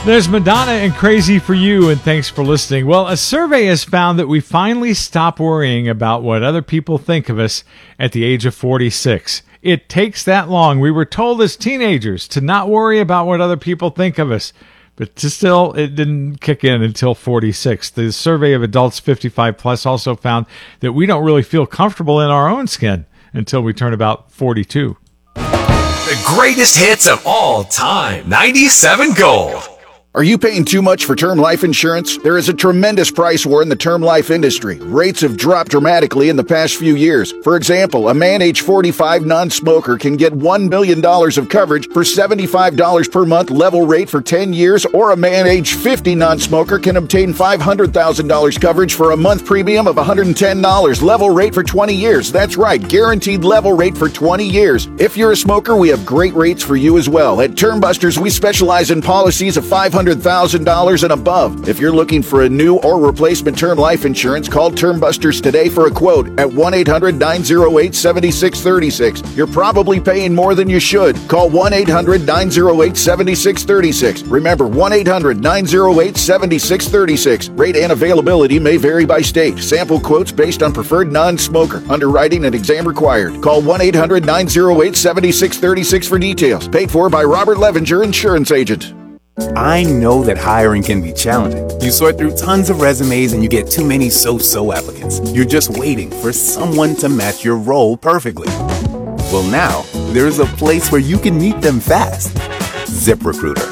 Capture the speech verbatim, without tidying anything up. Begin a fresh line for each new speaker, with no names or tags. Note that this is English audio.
There's Madonna and Crazy for You, and thanks for listening. Well, a survey has found that we finally stop worrying about what other people think of us at the age of forty-six. It takes that long. We were told as teenagers to not worry about what other people think of us, but to still, it didn't kick in until forty-six. The survey of adults fifty-five plus also found that we don't really feel comfortable in our own skin until we turn about forty-two.
The greatest hits of all time. ninety-seven Gold.
Are you paying too much for term life insurance? There is a tremendous price war in the term life industry. Rates have dropped dramatically in the past few years. For example, a man age forty-five non-smoker can get one million dollars of coverage for seventy-five dollars per month level rate for ten years, or a man age fifty non-smoker can obtain five hundred thousand dollars coverage for a month premium of one hundred ten dollars level rate for twenty years. That's right, guaranteed level rate for twenty years. If you're a smoker, we have great rates for you as well. At Term Busters, we specialize in policies of five hundred thousand dollars and above. If you're looking for a new or replacement term life insurance, call Term Busters today for a quote at one eight hundred nine oh eight seven six three six. You're probably paying more than you should. Call one eight hundred nine oh eight seven six three six. Remember, one eight hundred nine oh eight seven six three six. Rate and availability may vary by state. Sample quotes based on preferred non-smoker. Underwriting and exam required. Call one eight hundred nine oh eight seven six three six for details. Paid for by Robert Levenger, insurance agent.
I know that hiring can be challenging. You sort through tons of resumes and you get too many so-so applicants. You're just waiting for someone to match your role perfectly. Well, now, there's a place where you can meet them fast. ZipRecruiter.